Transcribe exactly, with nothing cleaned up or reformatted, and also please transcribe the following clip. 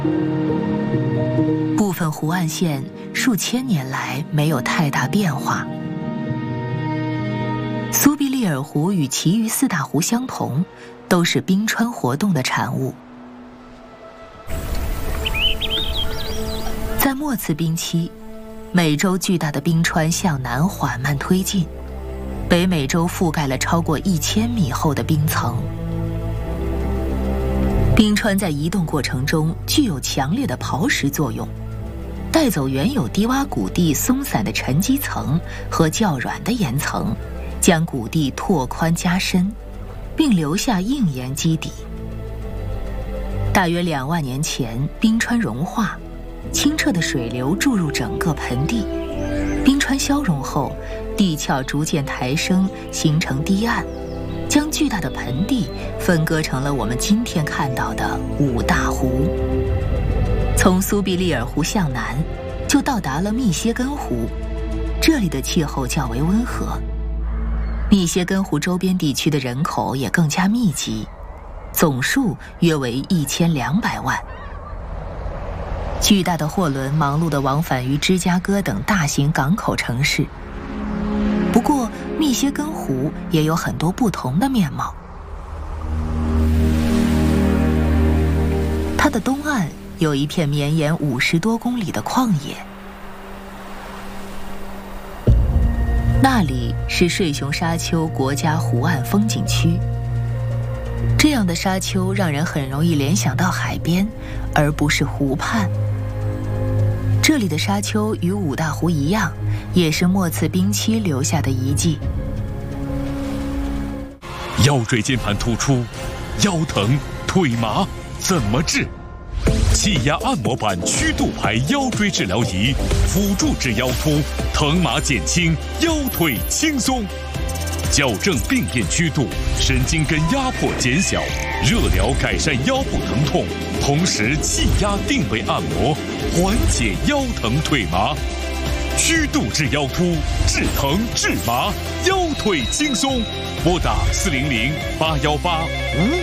部分湖岸线数千年来没有太大变化。苏必利尔湖与其余四大湖相同，都是冰川活动的产物。在末次冰期，美洲巨大的冰川向南缓慢推进，北美洲覆盖了超过一千米厚的冰层。冰川在移动过程中具有强烈的刨食作用，带走原有低洼谷地松散的沉积层和较软的岩层，将谷地拓宽加深，并留下硬岩基底。大约两万年前，冰川融化，清澈的水流注入整个盆地，冰川消融后，地壳逐渐抬升，形成堤岸，将巨大的盆地分割成了我们今天看到的五大湖。从苏必利尔湖向南，就到达了密歇根湖，这里的气候较为温和。密歇根湖周边地区的人口也更加密集，总数约为一千两百万。巨大的货轮忙碌地往返于芝加哥等大型港口城市。不过，密歇根湖也有很多不同的面貌。它的东岸有一片绵延五十多公里的旷野，那里是睡熊沙丘国家湖岸风景区。这样的沙丘让人很容易联想到海边，而不是湖畔。这里的沙丘与五大湖一样，也是末次冰期留下的遗迹。 腰椎间盘突出、腰疼、腿麻怎么治？气压按摩板曲度牌腰椎治疗仪，辅助治腰突，疼麻减轻，腰腿轻松。矫正病变曲度，神经根压迫减小，热疗改善腰部疼痛，同时气压定位按摩，缓解腰疼腿麻。曲度治腰突，治疼治麻，腰腿轻松。拨打四零零八幺八五。